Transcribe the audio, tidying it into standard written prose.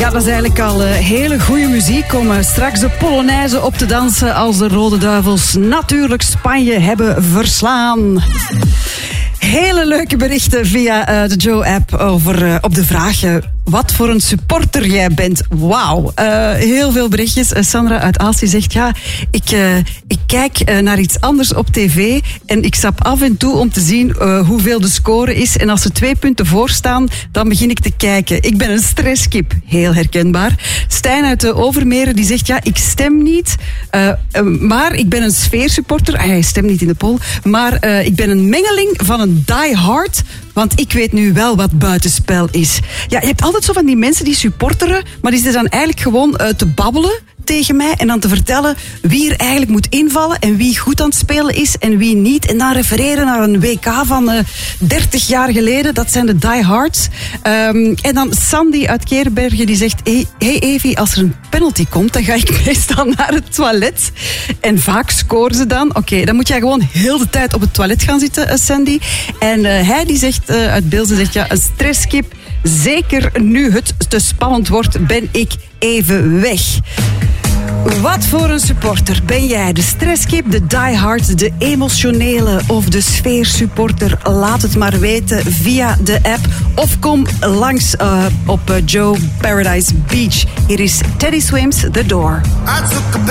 Ja, dat is eigenlijk al hele goede muziek om straks de Polonaise op te dansen als de Rode Duivels natuurlijk Spanje hebben verslaan. Hele leuke berichten via de Joe-app over op de vraag wat voor een supporter jij bent. Wauw, heel veel berichtjes. Sandra uit Aalst die zegt, ja, ik kijk naar iets anders op tv en ik stap af en toe om te zien hoeveel de score is. En als er 2 punten voor staan, dan begin ik te kijken. Ik ben een stresskip. Heel herkenbaar. Stijn uit de Overmeren die zegt, ja, ik stem niet, maar ik ben een sfeersupporter. Hij stemt niet in de poll, maar ik ben een mengeling van een die-hard, want ik weet nu wel wat buitenspel is. Ja, je hebt altijd zo van die mensen die supporteren, maar die zitten dan eigenlijk gewoon te babbelen tegen mij en dan te vertellen wie er eigenlijk moet invallen en wie goed aan het spelen is en wie niet. En dan refereren naar een WK van 30 jaar geleden. Dat zijn de diehards. En dan Sandy uit Keerbergen die zegt, hey Evie, als er een penalty komt, dan ga ik meestal naar het toilet. En vaak scoren ze dan. Oké, dan moet jij gewoon heel de tijd op het toilet gaan zitten, Sandy. En hij die zegt uit Beelzen, zegt ja, een stresskip. Zeker nu het te spannend wordt, ben ik even weg. Wat voor een supporter ben jij? De stresskip, de diehard, de emotionele of de sfeersupporter? Laat het maar weten via de app of kom langs op Joe Paradise Beach. Hier is Teddy Swims, The Door.